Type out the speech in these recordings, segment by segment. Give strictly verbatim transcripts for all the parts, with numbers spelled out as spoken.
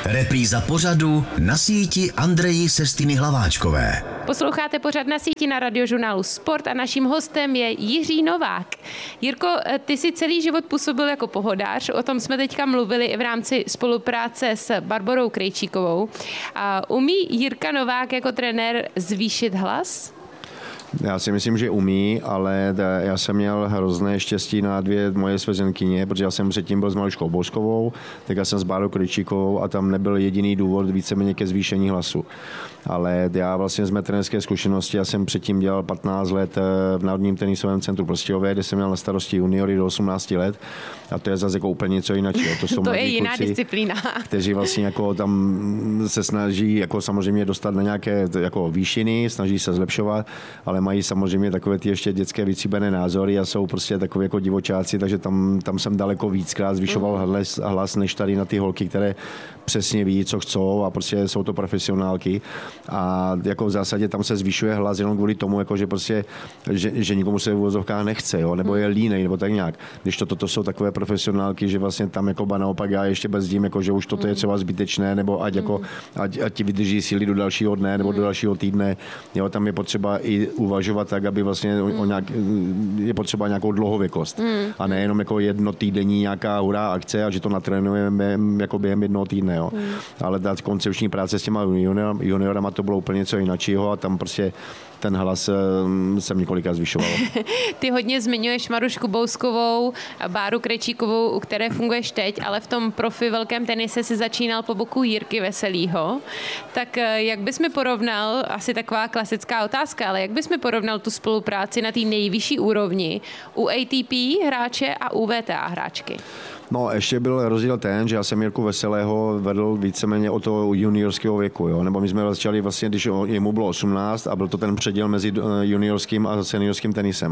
Repríza pořadu Na síti Andreji Sestiny Hlaváčkové. Posloucháte pořad Na síti na Radiožurnálu Sport a naším hostem je Jiří Novák. Jirko, ty jsi celý život působil jako pohodář, o tom jsme teďka mluvili i v rámci spolupráce s Barborou Krejčíkovou. A umí Jirka Novák jako trenér zvýšit hlas? Já si myslím, že umí, ale já jsem měl hrozné štěstí na dvě moje svěřenkyně, protože já jsem předtím byl s Maruškou Bouskovou, tak já jsem s Bárou Krejčíkovou a tam nebyl jediný důvod víceméně ke zvýšení hlasu. Ale já vlastně z mé trenérské zkušenosti, já jsem předtím dělal patnáct let v Národním tenisovém centru Prostějové, kde jsem měl na starosti juniory do osmnácti let a to je zase jako úplně něco jiného. To, jsou to je jiná kluci, disciplína. Kteří vlastně jako tam se snaží jako samozřejmě dostat na nějaké jako výšiny, snaží se zlepšovat, ale mají samozřejmě takové ty ještě dětské vycíbené názory a jsou prostě takový jako divočáci, takže tam, tam jsem daleko víckrát zvyšoval mm. hlas, hlas než tady na ty holky, které přesně ví, co chcou a prostě jsou to profesionálky a jako v zásadě tam se zvyšuje hlas jenom kvůli tomu, jako že prostě, že, že nikomu se v uvozovkách nechce, jo, nebo je línej, nebo tak nějak. Když to, toto jsou takové profesionálky, že vlastně tam jako ba naopak já ještě brzdím, jako že už toto je třeba zbytečné, nebo ať jako, ať, ať ti vydrží síly do dalšího dne, nebo do dalšího týdne, jo, tam je potřeba i uvažovat tak, aby vlastně o nějak, je potřeba nějakou dlouhověkost a ne jenom jako jednotýdenní nějaká hurá akce a že to natrénujeme jako během jednoho týdne, jo. Hmm. Ale ta koncepční práce s těma junior, juniorama to bylo úplně něco jiného a tam prostě ten hlas jsem několikrát zvyšoval. Ty hodně zmiňuješ Marušku Bouskovou, Báru Krejčíkovou, u které funguješ teď, ale v tom profi velkém tenise si začínal po boku Jirky Veselýho. Tak jak bys mi porovnal, asi taková klasická otázka, ale jak bys mi porovnal tu spolupráci na té nejvyšší úrovni u A T P hráče a u V T A hráčky? No, ještě byl rozdíl ten, že já jsem Jirku Veselého vedl víceméně od toho juniorského věku, jo? Nebo my jsme začali vlastně, když jemu bylo osmnáct a byl to ten předěl mezi juniorským a seniorským tenisem.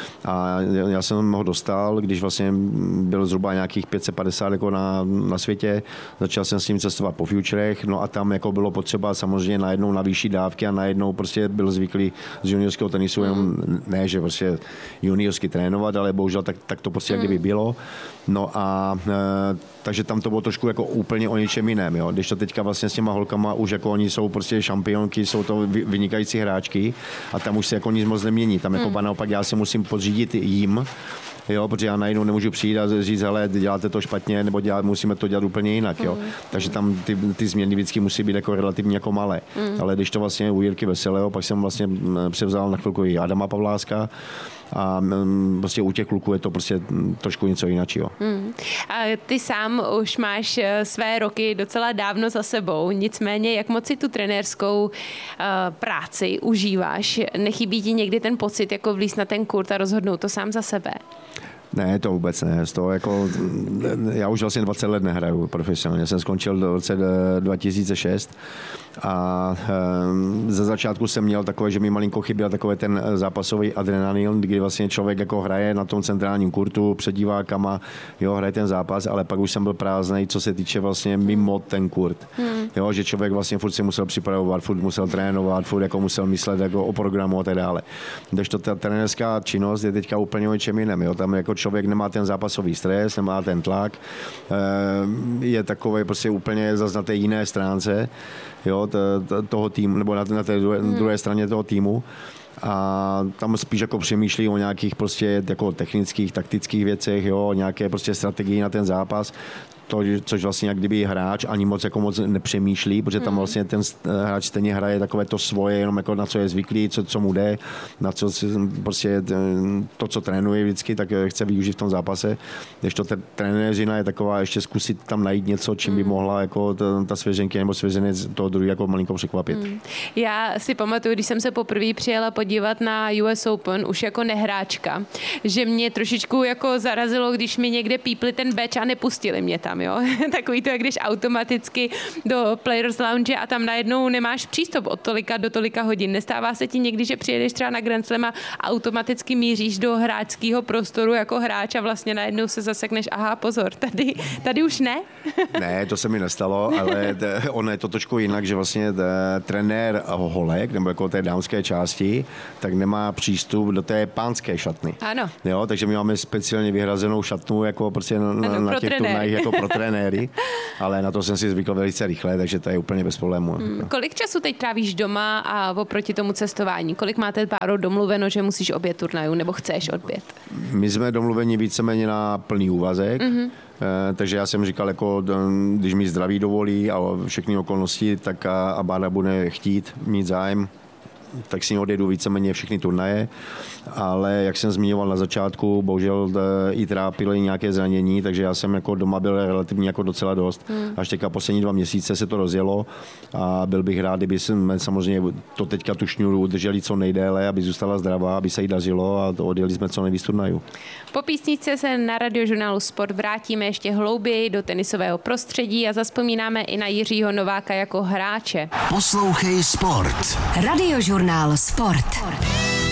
A já jsem ho dostal, když vlastně byl zhruba nějakých pět set padesát jako na, na světě, začal jsem s ním cestovat po futurech, no a tam jako bylo potřeba samozřejmě najednou na vyšší dávky a najednou prostě byl zvyklý z juniorského tenisu, jenom ne, že prostě juniorsky trénovat, ale bohužel tak, tak to prostě jak kdyby bylo. No a e, takže tam to bylo trošku jako úplně o něčem jiném, jo. Když to teďka vlastně s těma holkama už jako oni jsou prostě šampionky, jsou to vynikající hráčky a tam už se jako nic moc nemění. Tam jako hmm. naopak já se musím podřídit jim, jo, protože já najednou nemůžu přijít a říct, hele, děláte to špatně, nebo dělat, musíme to dělat úplně jinak, jo. Mm. Takže tam ty, ty změny vždycky musí být jako relativně jako malé. Mm. Ale když to vlastně u Jirky Veselého, pak jsem vlastně převzal na chvilku i Adama Pavláska a prostě u těch kluků je to prostě trošku něco jiného. Mm. A ty sám už máš své roky docela dávno za sebou, nicméně jak moc si tu trenérskou uh, práci užíváš? Nechybí ti někdy ten pocit, jako vlíz na ten kurt a rozhodnout to sám za sebe? Ne, to vůbec ne. To jako, já už vlastně dvacet let nehraju profesionálně. Jsem skončil v roce dva tisíce šest a e, ze začátku jsem měl takové, že mi malinko chyběl takový ten zápasový adrenalin, kdy vlastně člověk jako hraje na tom centrálním kurtu, před divákama, jo, hraje ten zápas, ale pak už jsem byl prázdnej, co se týče vlastně mimo ten kurt. Hmm. Jo, že člověk vlastně furt si musel připravovat, furt musel trénovat, furt jako musel myslet jako o programu a tak dále. Když to ta trenérská činnost je teďka úplně o něčem jiném, jo, tam jako člověk nemá ten zápasový stres, nemá ten tlak, je takový prostě úplně zase na té jiné stránce, jo, toho týmu, nebo na té druhé, druhé straně toho týmu. A tam spíš jako přemýšlí o nějakých prostě jako technických, taktických věcech, jo, nějaké prostě strategii na ten zápas. To, což vlastně jak kdyby hráč ani moc jako moc nepřemýšlí, protože tam vlastně ten hráč stejně hraje takové to svoje, jenom jako na co je zvyklý, co, co mu jde, na co prostě to, co trénuje vždycky, tak chce využít v tom zápase. Když to ta trenéřina je taková, ještě zkusit tam najít něco, čím by mohla jako ta, ta svěřenky nebo svěřenec toho druhý jako malinko překvapit. Hmm. Já si pamatuju, když jsem se poprvé přijela podívat na U S Open, už jako nehráčka, že mě trošičku jako zarazilo, když mi někde pípli ten beč a nepustili mě tam. Jo? Takový to, jak když automaticky do Players Lounge a tam najednou nemáš přístup od tolika do tolika hodin. Nestává se ti někdy, že přijedeš třeba na Grand Slam a automaticky míříš do hráčského prostoru jako hráč a vlastně najednou se zasekneš, aha, pozor, tady, tady už ne? Ne, to se mi nestalo, ale ono je to trošku jinak, že vlastně trenér holek, nebo jako té dámské části, tak nemá přístup do té pánské šatny. Ano. Jo, takže my máme speciálně vyhrazenou šatnu jako prostě na, ano, na těch turnajích jako pro pro trenéry, ale na to jsem si zvykl velice rychle, takže to je úplně bez problému. Hmm, kolik času teď trávíš doma a oproti tomu cestování? Kolik máte párou domluveno, že musíš odbět turnajů nebo chceš odbět? My jsme domluveni víceméně na plný úvazek, mm-hmm. takže já jsem říkal, jako, když mi zdraví dovolí a všechny okolnosti, tak a, a Bára bude chtít mít zájem, tak si odjedu víceméně všechny turnaje, ale jak jsem zmiňoval na začátku, bohužel i trápily nějaké zranění, takže já jsem jako doma byl relativně jako docela dost. Hmm. Až teďka poslední dva měsíce se to rozjelo a byl bych rád, kdyby jsme samozřejmě to teďka tu šňůru udrželi co nejdéle, aby zůstala zdravá, aby se jí dařilo a to odjeli jsme co nejvíc turnajů. Po písničce se na Radiožurnálu Sport vrátíme ještě hlouběji do tenisového prostředí a zazpomínáme i na Jiřího Nováka jako hráče. Poslouchej Sport. Radiožurnál Sport.